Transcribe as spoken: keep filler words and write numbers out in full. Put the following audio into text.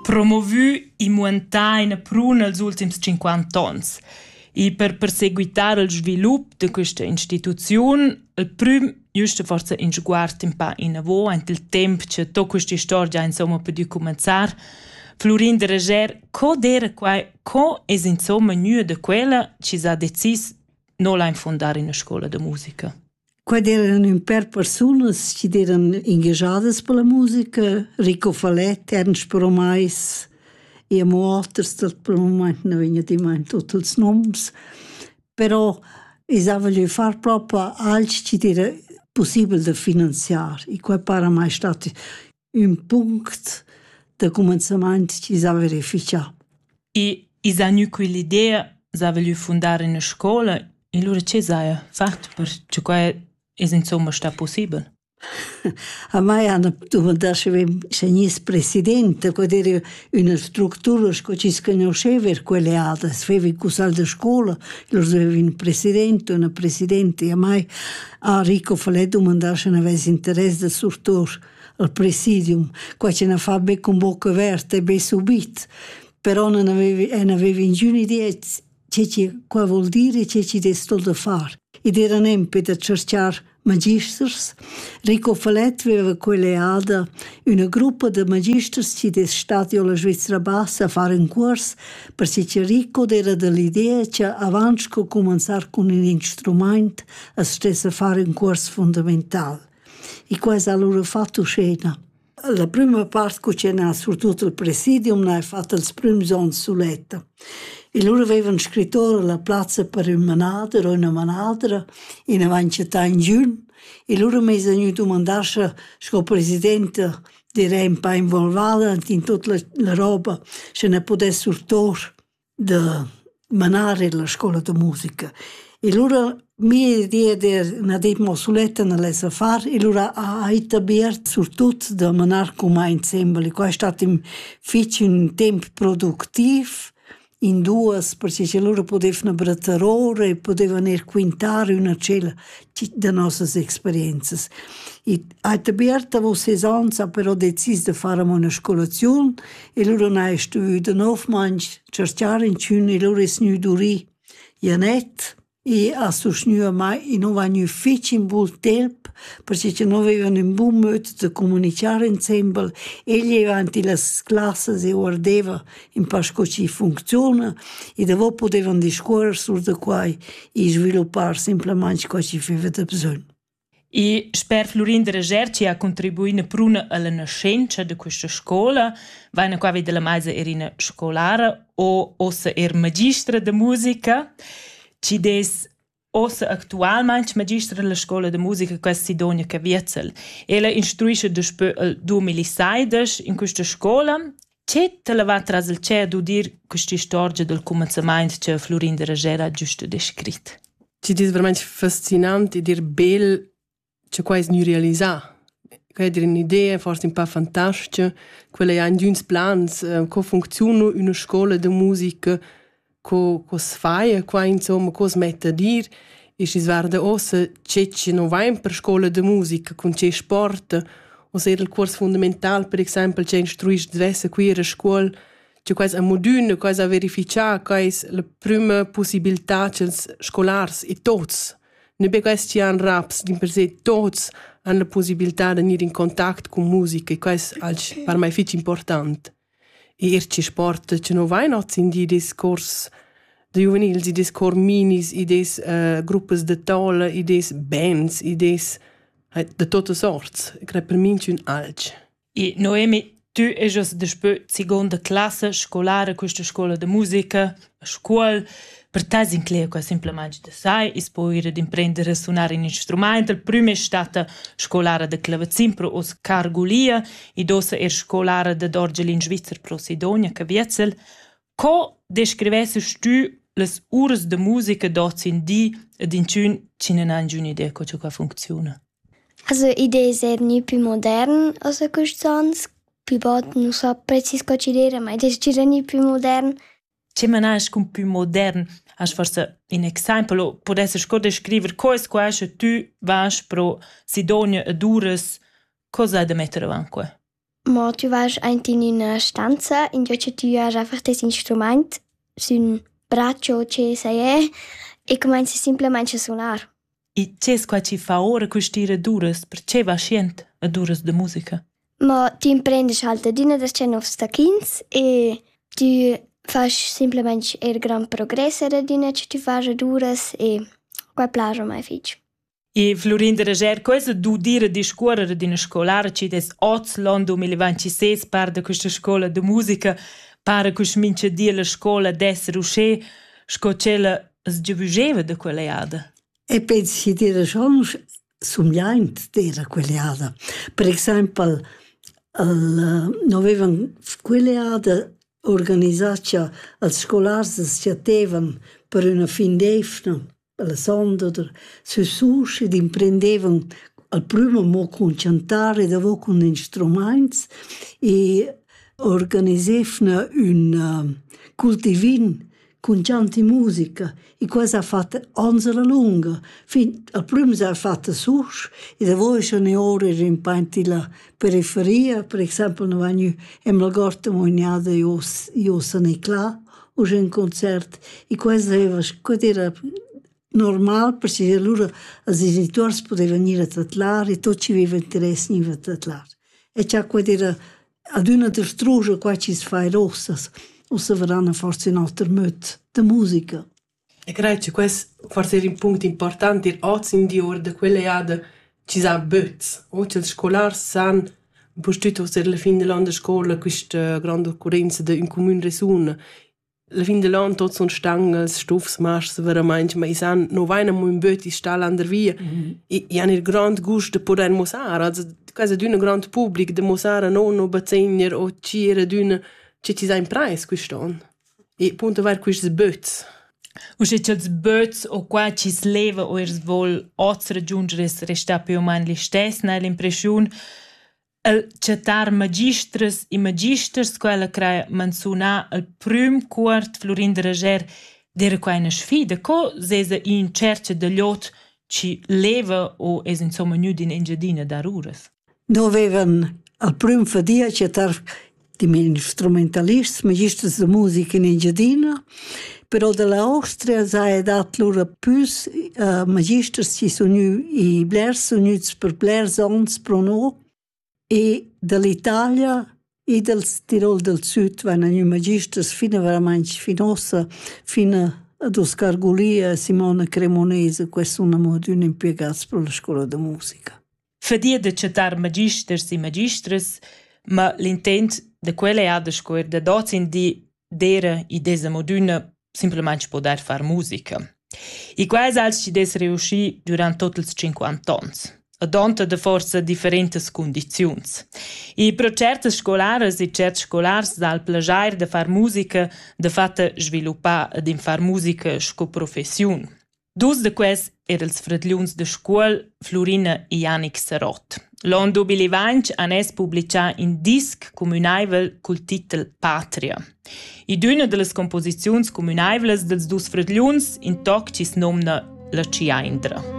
promovü i muentà ina pruna els ultims cinquanta ons. E per perseguitar il svilup de questa instituzione, il prüm giusto forza in sguard un pa in avo, ent il temp che to questa storia insomma può cominciare. Florin de Reger, co dera quai, co es insomma nua de quella ci sa decis non la infondare in una scuola de musica? Quai erano un per personas che erano ingaggiate per la musica, Rico Fallet, Ernst Bromais e amo alters, dat per il momento non vengono di mai tutti i nomi, però es voglio fare proprio altro che era possibile da finanziare. E quai para mai stato un punto da cominciamento che si ha verificato. E is ha nu quell'idea, sa voglio fondare una scuola, e allora che sa fatto per che quai es insomma sta possibile? A me hanno domandato se non è presidente, che era una struttura che si conosceva per quelle altre, si aveva il consiglio di scuola, loro avevano un presidente, una presidente, e a me a Rico Fallet domandato se non avesse interesse del struttura al presidium, qua ce ne fa ben con bocca aperta e ben subito, però non aveva, non aveva nessuna idea che cosa vuol dire, che ci deve da fare. Ed era nempe da cercare magisters. Rico Fallet aveva quelle alda una gruppa di magisters che è stati alla Svizzera Bassa a fare un corso, perché Rico era dell'idea che avanti che cominciare con un strumento si stesse a fare un corso fondamentale. E questo allora fatto scena. La prima parte che c'era soprattutto il presidium ne ha fatto il primo anni suletta. E loro avevano scritto la piazza per un manadra o una manadra in avanti in giugno. E loro mi hanno domandato se il presidente era un po' involvato in tutta la, la roba, se ne potesse sortore di manare la scuola di musica. E loro mia idea di una demo suletta non la sa fare, e loro ha etabliert soprattutto di manare con me insieme. E questo è stato un tempo produttivo, in due, perché loro potevano brattarore e potevano quintare una cella delle nostre esperienze. E a Taberta, dopo sei anni, ha però deciso di fare una scolazione e loro hanno studiato nove mesi, cercare in ciò, e loro sono venuti Janet e a sostenuto mai, e non hanno fatto un buon tempo, perché non avevano un buon modo di comunicare insieme. Egli avanti le classi e guardava in pasco ci funziona, e dopo potevano discorrere su di qua e sviluppare semplicemente quello che aveva bisogno. E per Florin de Reger ci ha contribuito prima alla nascenza di questa scuola, vai qua vede la maisa era in scolare o ossa era magistra di musica. Ci des ossa attualmente magistra della scuola di musica questa Sidonia Caviezel. Ella istruisce dopo il duemilasedici in questa scuola. Che te la va tras il cer du dir questa storia del cominciamento che Florin de Reger ha giusto descritto? Ci è veramente fascinante dir bel che qua è nu realizzato. Che è un'idea forse un po' fantastica, quelle ha in plans, uh, come funziona una scuola di musica, co cos fai qua insomma cos mette a dir e si svarda ossa che ci non va in per scuola di musica con che sport o se il corso fondamentale per esempio che istruisce diverse qui a scuola che quasi a modune quasi a verificare quasi la prima possibilità che scolars e tots ne be questi an raps di per sé tots hanno la possibilità di venire in contatto con musica e questo è per me molto importante. E erci sport che non vai not in die discors de juvenils, i des cor minis, i des uh, gruppes de tale, i des bands, i des uh, de tutte sorts. Ik crec per mi un alc. E Noemi, tu è già dopo seconda classe scolare a questa scuola di musica, a scuola, per te in cleo semplicemente da sai, e poi era di imprendere a suonare un strumento. Il primo è stata scolare di clavecin pro Oscar Gulia, e dopo è scolare di Dorgeli in Svizzera pro Sidonia Caviezel. Co descrivessi tu le ore di musica dort in di ed in ciun ci non hanno giù un'idea come ciò funziona? Also, idee sono più moderne, also questi anni, più bot non so preciso cosa dire, ma idee sono più moderne. C'è manage con più modern, hai forse un esempio, potessi scorda scrivere cosa questo tu vas pro Sidonia ed ures, cosa hai da mettere avanti? Ma tu vas in una stanza in cui tu hai einfach das Instrument, un braccio che sei e cominci semplicemente a suonar. E c'è qua ci fa ora quest'ira duras, perché va scient a duras de musica? Ma tu imprendes halt adina das cenovs stachins e tu fas semplicemente er gran progresso adina che tu fas a duras e qua plagia mai fitch. E Florinda Rager, cosa du dire di scuola di una scolare ci des oz l'anno duemilaventisei par da questa scuola di musica para questa mince di la scuola des Rocher scocella sgiavugeva da quella ada? E pensi che era schon somigliante era quella ada. Per esempio, al, non avevano quella ada organizzata al scolare si attevano per una fin d'efna alla sonda oder su sushi ed imprendevano al primo mo con cantare dopo con strumenti e organizzavano un uh, cultivin con canti musica e questo ha fatto anni alla lunga. Fin, al primo si è fatto sushi e dopo sono ore in panti la periferia, per esempio non vanno in la gorta mognata io io sono eclat o c'è un concerto e questo era normal, perché allora i genitori potevano venire a tatlare e tutti ci avevano interesse in a tatlare. E c'è qua era ad una delle strugge qua ci si fa rossa, o se verranno forse un altro modo di musica. E credo che questo forse era un punto importante, il oggi in di ora di quelle ade ci sa böz. Oggi il scolare san, postuto se alla fine dell'anno di scuola questa grande occorrenza di un comune resune. La fin dell'anno tutti sono stangels, stufsmarsch, veramente, ma i san non vanno in böti stall an der via. Mm-hmm. E, e hanno il grande gusto di poter mosare, also quasi di un grande pubblico di mosare non o bazzegner o c'era di una che ci sa in preis quest'anno. E appunto var questi böts. O se c'è böts o qua ci si leva o es vol oz raggiungere resta più o meno li stessi, l'impressione al chatar magistras e magisters quella crea menzionar al prim quart Florinda Rager d'era qua una sfida co sesa in cerca de lot ci leva o es insomma nu din engiadina da ruras. No avevan al prim fadia chatar di strumentalisti, magisters de musica in engiadina, però dalla Austria s'ha dat loro più uh, magisters ci sono i blers sono per blers ons pro no. E dall'Italia e dal Tirol del Sud vanno i magistri fino veramente finosa fino ad Oscar Gulia e Simona Cremonese, questo è un modo di impiegati per la scuola di musica. Fadia de chatar magisters e magistras, ma l'intent de quelle ha de scuola de dozin di dera i desa moduna semplicemente poter far musica. E quasi als ci des riuscì durante tutti i cinquanta anni. Adonta de forza differentes condiziuns. E pro certes scolares e certs scolars dal plagiar de far musica de fatta sviluppar ed in far musica sco professiun. Dus de quels erels fradliuns de scuol Florina e Yannick Sarot. L'an duemilavinti han es publicar in disc comunaivel col titel Patria. E d'una de las composiziuns comunaivlas dels dus fradliuns in toc cis nomna La Ciaindra.